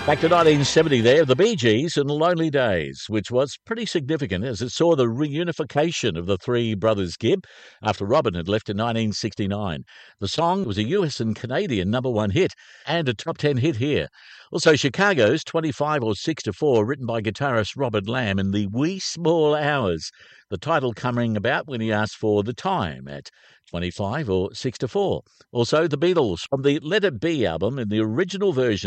Back to 1970 there, the Bee Gees and Lonely Days, which was pretty significant as it saw the reunification of the three brothers Gibb after Robin had left in 1969. The song was a US and Canadian number one hit and a top 10 hit here. Also, Chicago's 25 or 6 to 4, written by guitarist Robert Lamb in the Wee Small Hours, the title coming about when he asked for the time at 25 or 6 to 4. Also, the Beatles from the Let It Be album in the original version